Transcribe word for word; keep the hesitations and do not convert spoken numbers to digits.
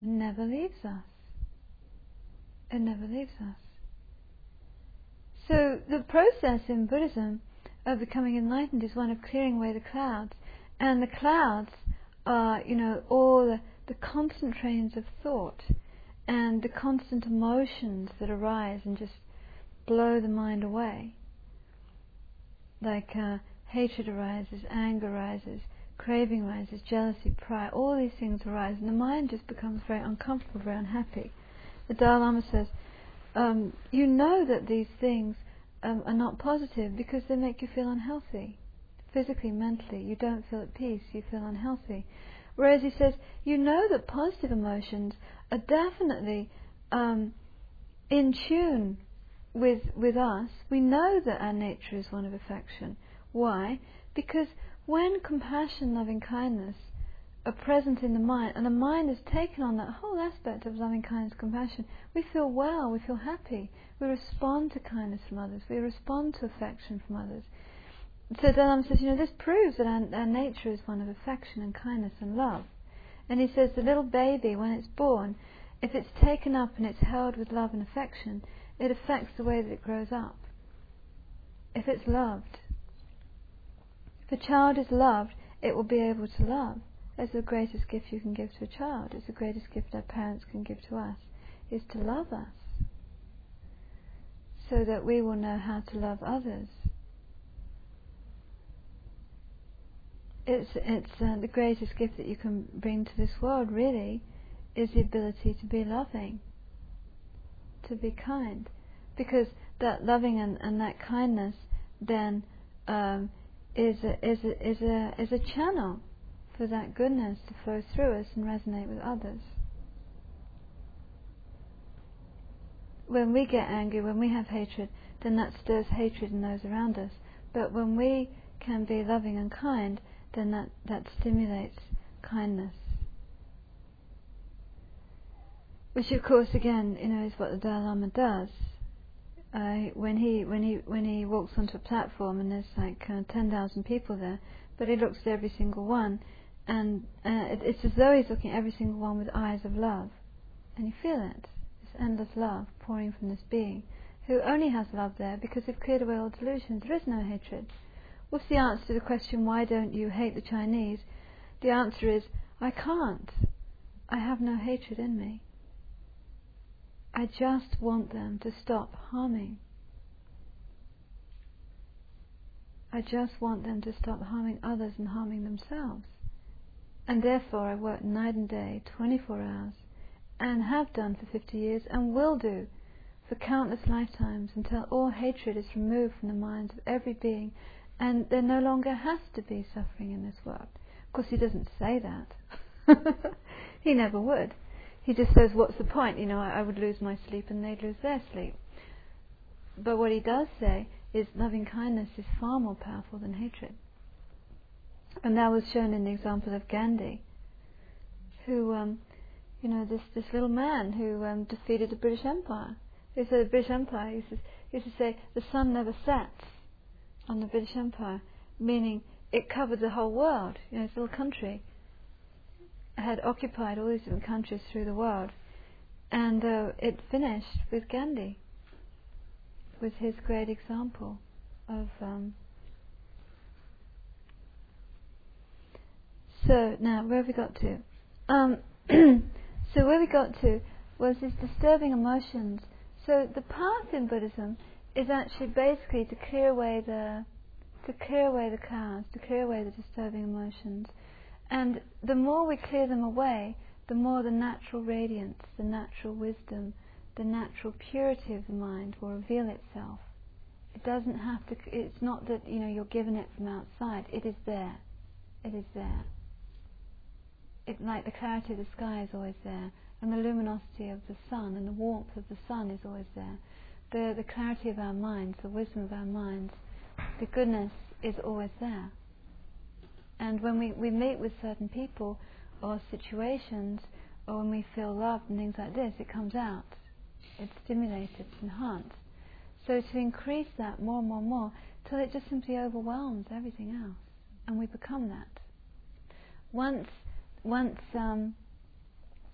never leaves us. It never leaves us. So the process in Buddhism of becoming enlightened is one of clearing away the clouds. And the clouds are, you know, all the, the constant trains of thought and the constant emotions that arise and just blow the mind away. Like uh, hatred arises, anger arises, craving arises, jealousy, pride, all these things arise, and the mind just becomes very uncomfortable, very unhappy. The Dalai Lama says, um, you know that these things um, are not positive because they make you feel unhealthy. Physically, mentally, you don't feel at peace, you feel unhealthy. Whereas he says, you know that positive emotions are definitely um, in tune with with us. We know that our nature is one of affection. Why? Because when compassion, loving kindness are present in the mind, and the mind has taken on that whole aspect of loving kindness, compassion, we feel well, we feel happy, we respond to kindness from others, we respond to affection from others. So Dalai Lama says, you know, this proves that our, our nature is one of affection and kindness and love. And he says the little baby, when it's born, if it's taken up and it's held with love and affection, it affects the way that it grows up. If it's loved, if a child is loved, it will be able to love. That's the greatest gift you can give to a child. It's the greatest gift our parents can give to us, is to love us, so that we will know how to love others. It's it's uh, the greatest gift that you can bring to this world, really, is the ability to be loving, to be kind, because that loving and, and that kindness then um, is a, is a, is a is a channel for that goodness to flow through us and resonate with others. When we get angry, when we have hatred, then that stirs hatred in those around us. But when we can be loving and kind, then that, that stimulates kindness. Which, of course, again, you know, is what the Dalai Lama does. Uh, when he when he when he walks onto a platform and there's like uh, ten thousand people there, but he looks at every single one, and uh, it, it's as though he's looking at every single one with eyes of love, and you feel it, this endless love pouring from this being, who only has love there because they've cleared away all delusions. There is no hatred. What's the answer to the question, why don't you hate the Chinese? The answer is, I can't. I have no hatred in me. I just want them to stop harming. I just want them to stop harming others and harming themselves. And therefore I work night and day, twenty-four hours, and have done for fifty years, and will do for countless lifetimes, until all hatred is removed from the minds of every being, and there no longer has to be suffering in this world. Of course, he doesn't say that. He never would. He just says, what's the point? You know, I, I would lose my sleep and they'd lose their sleep. But what he does say is loving kindness is far more powerful than hatred. And that was shown in the example of Gandhi, who, um, you know, this, this little man who um, defeated the British Empire. He said the British Empire, he used, to, he used to say, the sun never sets on the British Empire, meaning it covered the whole world. You know, this little country had occupied all these different countries through the world, and uh, it finished with Gandhi, with his great example of um, so now where have we got to? Um, so where we got to was these disturbing emotions. So the path in Buddhism is actually basically to clear away the to clear away the clouds, to clear away the disturbing emotions. And the more we clear them away, the more the natural radiance, the natural wisdom, the natural purity of the mind will reveal itself. It doesn't have to, it's not that, you know, you're given it from outside. It is there. It is there. It, like the clarity of the sky is always there, and the luminosity of the sun and the warmth of the sun is always there. The, the clarity of our minds, the wisdom of our minds, the goodness is always there. And when we, we meet with certain people or situations, or when we feel love and things like this, it comes out. It's stimulated, it's enhanced. So to increase that more and more and more, till it just simply overwhelms everything else, and we become that. Once, once um,